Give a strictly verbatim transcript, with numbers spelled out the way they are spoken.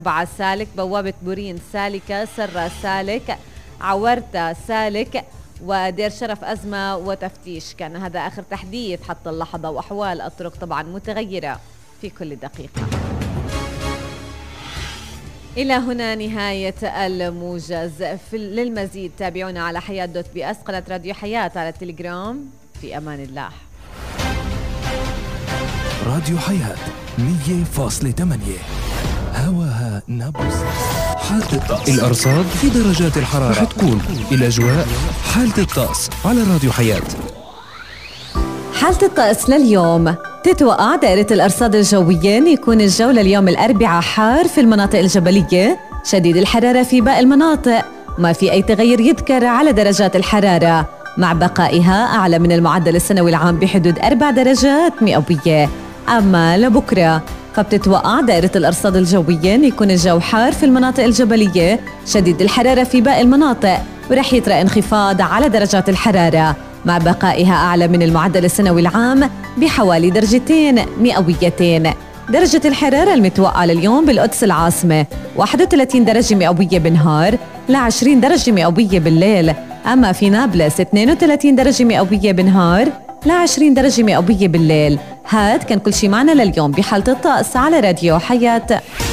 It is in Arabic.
بعد سالك، بوابة بورين سالكة، سرة سالك، عورتة سالك، ودير شرف أزمة وتفتيش. كان هذا آخر تحديث حتى اللحظة، وأحوال الطرق طبعا متغيرة في كل دقيقة. إلى هنا نهاية الموجز. للمزيد تابعونا على حياة دوت بي اس، قناة راديو حياة على التليجرام. في أمان الله. راديو حياة مية فاصلة ثمانية هواها نابلس. حالة الطقس، الأرصاد في درجات الحرارة رح تكون الأجواء. حالة الطقس على راديو حياة. حالة الطقس لليوم: تتوقع دائرة الأرصاد الجوية أن يكون الجو لليوم الأربعاء حار في المناطق الجبلية، شديد الحرارة في باقي المناطق، ما في أي تغير يذكر على درجات الحرارة، مع بقائها أعلى من المعدل السنوي العام بحدود أربع درجات مئوية. أما لبكرة فبتتوقع دائرة الأرصاد الجوية أن يكون الجو حار في المناطق الجبلية، شديد الحرارة في باقي المناطق، ورح يطرأ انخفاض على درجات الحرارة، مع بقائها أعلى من المعدل السنوي العام بحوالي درجتين مئويتين. درجة الحرارة المتوقعة لليوم بالقدس العاصمة واحد وثلاثين درجة مئوية بالنهار ل عشرين درجة مئوية بالليل. أما في نابلس اثنين وثلاثين درجة مئوية بالنهار ل عشرين درجة مئوية بالليل. هاد كان كل شي معنا لليوم بحالة الطقس على راديو حياة.